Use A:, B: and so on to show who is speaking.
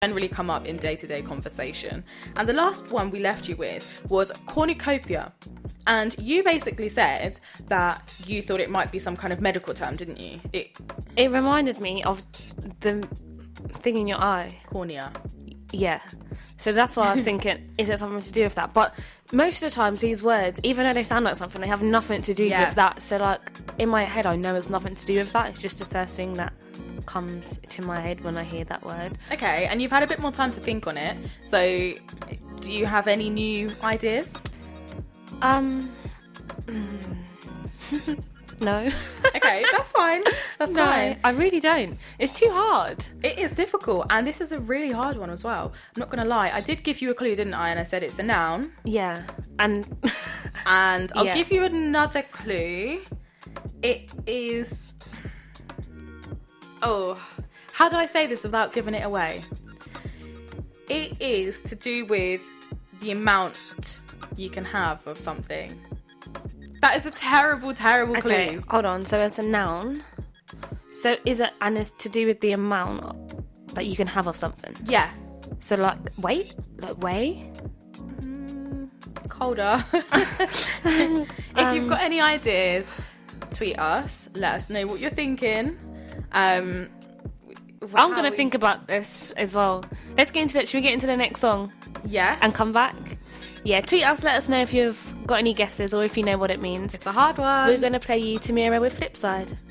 A: generally come up in day-to-day conversation. And the last one we left you with was cornucopia. And you basically said that you thought it might be some kind of medical term, didn't you?
B: It reminded me of the thing in your eye.
A: Cornea.
B: Yeah. So that's why I was thinking, is it something to do with that? But most of the times these words, even though they sound like something, they have nothing to do with that. So like in my head I know it's nothing to do with that. It's just the first thing that comes to my head when I hear that word.
A: Okay, and you've had a bit more time to think on it. So do you have any new ideas?
B: No.
A: Okay, that's fine. That's fine.
B: I really don't. It's too hard.
A: It is difficult, and this is a really hard one as well. I'm not going to lie. I did give you a clue, didn't I? And I said it's a noun.
B: Yeah. And
A: I'll give you another clue. It is... Oh, how do I say this without giving it away? It is to do with the amount you can have of something. That is a terrible, terrible
B: okay,
A: clue.
B: Hold on. So it's a noun. So is it, and it's to do with the amount that you can have of something?
A: Yeah.
B: So like weight? Like weigh?
A: Colder. If you've got any ideas, tweet us. Let us know what you're thinking. I'm
B: going to think about this as well. Let's get into it. Should we get into the next song?
A: Yeah.
B: And come back? Yeah, tweet us, let us know if you've got any guesses or if you know what it means.
A: It's a hard one.
B: We're going to play you Tamira with Flipside.